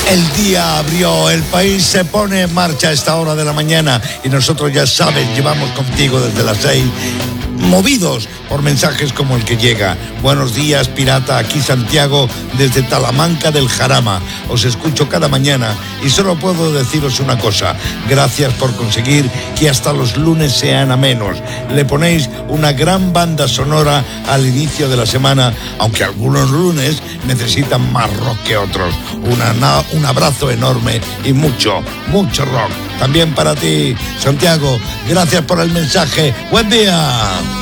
El día abrió, el país se pone en marcha a esta hora de la mañana y nosotros, ya sabes, llevamos contigo desde las 6, movidos por mensajes como el que llega. Buenos días, pirata, aquí Santiago desde Talamanca del Jarama. Os escucho cada mañana y solo puedo deciros una cosa: gracias por conseguir que hasta los lunes sean amenos. Le ponéis una gran banda sonora al inicio de la semana, aunque algunos lunes necesitan más rock que otros. Un abrazo enorme y mucho rock. También para ti, Santiago. Gracias por el mensaje. Buen día.